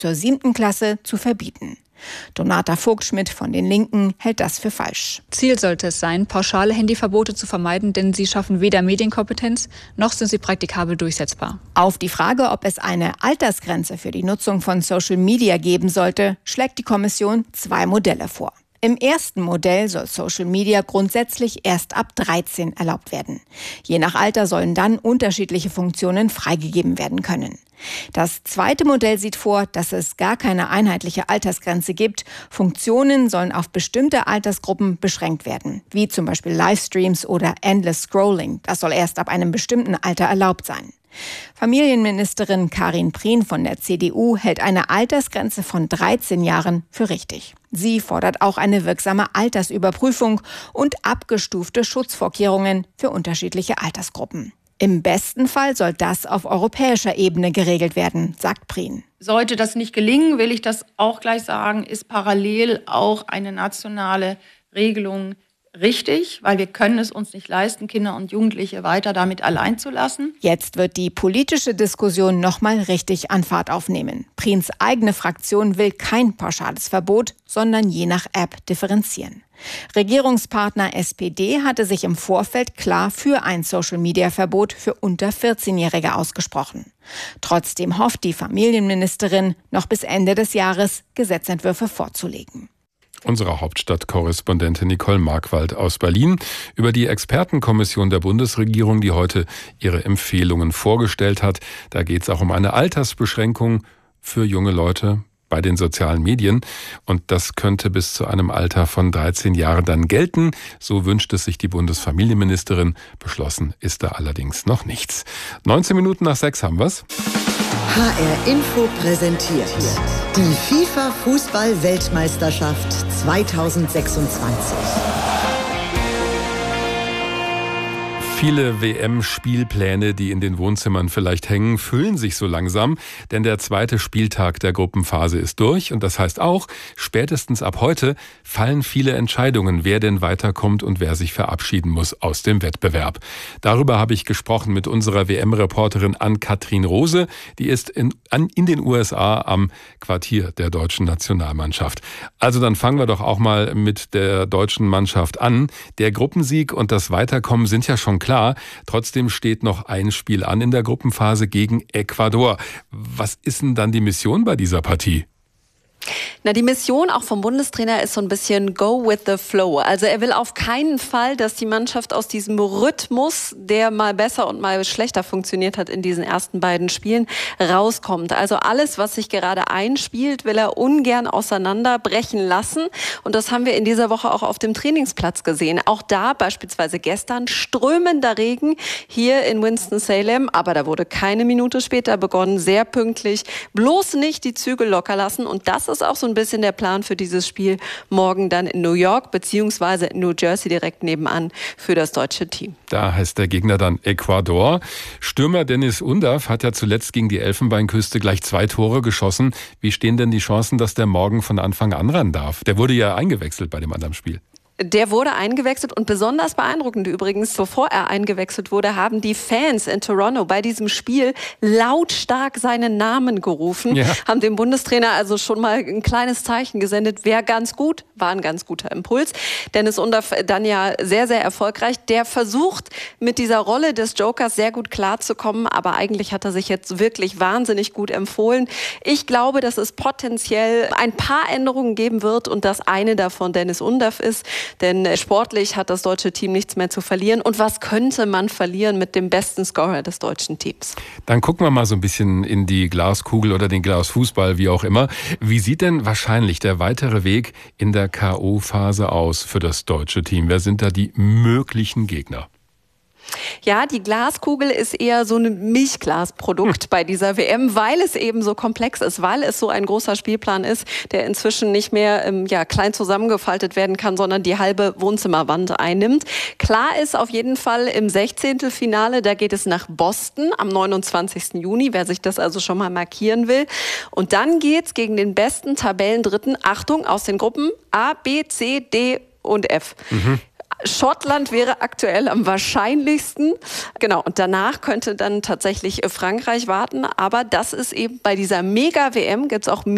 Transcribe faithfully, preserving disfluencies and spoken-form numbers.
zur siebten Klasse zu verbieten. Donata Vogtschmidt von den Linken hält das für falsch. Ziel sollte es sein, pauschale Handyverbote zu vermeiden, denn sie schaffen weder Medienkompetenz, noch sind sie praktikabel durchsetzbar. Auf die Frage, ob es eine Altersgrenze für die Nutzung von Social Media geben sollte, schlägt die Kommission zwei Modelle vor. Im ersten Modell soll Social Media grundsätzlich erst ab dreizehn erlaubt werden. Je nach Alter sollen dann unterschiedliche Funktionen freigegeben werden können. Das zweite Modell sieht vor, dass es gar keine einheitliche Altersgrenze gibt. Funktionen sollen auf bestimmte Altersgruppen beschränkt werden, wie zum Beispiel Livestreams oder Endless Scrolling. Das soll erst ab einem bestimmten Alter erlaubt sein. Familienministerin Karin Prien von der C D U hält eine Altersgrenze von dreizehn Jahren für richtig. Sie fordert auch eine wirksame Altersüberprüfung und abgestufte Schutzvorkehrungen für unterschiedliche Altersgruppen. Im besten Fall soll das auf europäischer Ebene geregelt werden, sagt Prien. Sollte das nicht gelingen, will ich das auch gleich sagen, ist parallel auch eine nationale Regelung richtig, weil wir können es uns nicht leisten, Kinder und Jugendliche weiter damit allein zu lassen. Jetzt wird die politische Diskussion nochmal richtig an Fahrt aufnehmen. Priens eigene Fraktion will kein pauschales Verbot, sondern je nach App differenzieren. Regierungspartner S P D hatte sich im Vorfeld klar für ein Social-Media-Verbot für unter vierzehnjährige ausgesprochen. Trotzdem hofft die Familienministerin, noch bis Ende des Jahres Gesetzentwürfe vorzulegen. Unsere Hauptstadtkorrespondentin Nicole Markwald aus Berlin über die Expertenkommission der Bundesregierung, die heute ihre Empfehlungen vorgestellt hat. Da geht es auch um eine Altersbeschränkung für junge Leute bei den sozialen Medien. Und das könnte bis zu einem Alter von dreizehn Jahren dann gelten. So wünscht es sich die Bundesfamilienministerin. Beschlossen ist da allerdings noch nichts. neunzehn Minuten nach sechs haben wir's. H R Info präsentiert die FIFA-Fußball-Weltmeisterschaft zweitausendsechsundzwanzig. Viele W M-Spielpläne, die in den Wohnzimmern vielleicht hängen, füllen sich so langsam, denn der zweite Spieltag der Gruppenphase ist durch und das heißt auch, spätestens ab heute fallen viele Entscheidungen, wer denn weiterkommt und wer sich verabschieden muss aus dem Wettbewerb. Darüber habe ich gesprochen mit unserer W M-Reporterin Ann-Kathrin Rose, die ist in, an, in den U S A am Quartier der deutschen Nationalmannschaft. Also dann fangen wir doch auch mal mit der deutschen Mannschaft an. Der Gruppensieg und das Weiterkommen sind ja schon klar. Klar, trotzdem steht noch ein Spiel an in der Gruppenphase gegen Ecuador. Was ist denn dann die Mission bei dieser Partie? Na, die Mission auch vom Bundestrainer ist so ein bisschen go with the flow. Also er will auf keinen Fall, dass die Mannschaft aus diesem Rhythmus, der mal besser und mal schlechter funktioniert hat in diesen ersten beiden Spielen, rauskommt. Also alles, was sich gerade einspielt, will er ungern auseinanderbrechen lassen. Und das haben wir in dieser Woche auch auf dem Trainingsplatz gesehen. Auch da beispielsweise gestern strömender Regen hier in Winston-Salem. Aber da wurde keine Minute später begonnen, sehr pünktlich. Bloß nicht die Zügel locker lassen. Und das ist auch so ein bisschen der Plan für dieses Spiel morgen dann in New York beziehungsweise in New Jersey direkt nebenan für das deutsche Team. Da heißt der Gegner dann Ecuador. Stürmer Dennis Undav hat ja zuletzt gegen die Elfenbeinküste gleich zwei Tore geschossen. Wie stehen denn die Chancen, dass der morgen von Anfang an ran darf? Der wurde ja eingewechselt bei dem anderen Spiel. Der wurde eingewechselt und besonders beeindruckend übrigens, bevor er eingewechselt wurde, haben die Fans in Toronto bei diesem Spiel lautstark seinen Namen gerufen, ja. Haben dem Bundestrainer also schon mal ein kleines Zeichen gesendet, wäre ganz gut, war ein ganz guter Impuls. Dennis Undav dann ja sehr, sehr erfolgreich. Der versucht mit dieser Rolle des Jokers sehr gut klarzukommen, aber eigentlich hat er sich jetzt wirklich wahnsinnig gut empfohlen. Ich glaube, dass es potenziell ein paar Änderungen geben wird und dass eine davon Dennis Undav ist. Denn sportlich hat das deutsche Team nichts mehr zu verlieren. Und was könnte man verlieren mit dem besten Scorer des deutschen Teams? Dann gucken wir mal so ein bisschen in die Glaskugel oder den Glasfußball, wie auch immer. Wie sieht denn wahrscheinlich der weitere Weg in der K O-Phase aus für das deutsche Team? Wer sind da die möglichen Gegner? Ja, die Glaskugel ist eher so ein Milchglasprodukt bei dieser W M, weil es eben so komplex ist, weil es so ein großer Spielplan ist, der inzwischen nicht mehr ähm, ja, klein zusammengefaltet werden kann, sondern die halbe Wohnzimmerwand einnimmt. Klar ist auf jeden Fall im Sechzehntelfinale, da geht es nach Boston am neunundzwanzigsten Juni, wer sich das also schon mal markieren will. Und dann geht's gegen den besten Tabellendritten, Achtung, aus den Gruppen A, B, C, D und F. Mhm. Schottland wäre aktuell am wahrscheinlichsten. Genau, und danach könnte dann tatsächlich Frankreich warten. Aber das ist eben bei dieser Mega-W M, gibt es auch